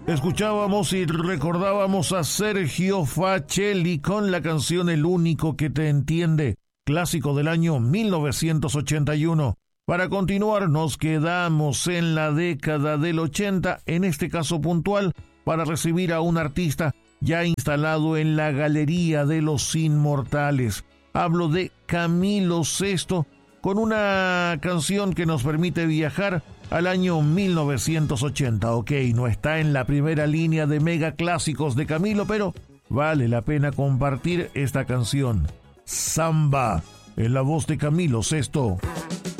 Escuchábamos y recordábamos a Sergio Facelli con la canción El único que te entiende, clásico del año 1981. Para continuar, nos quedamos en la década del 80, en este caso puntual, para recibir a un artista ya instalado en la galería de los inmortales. Hablo de Camilo Sesto, con una canción que nos permite viajar al año 1980. Ok, no está en la primera línea de mega clásicos de Camilo, pero vale la pena compartir esta canción. Samba, en la voz de Camilo Sesto.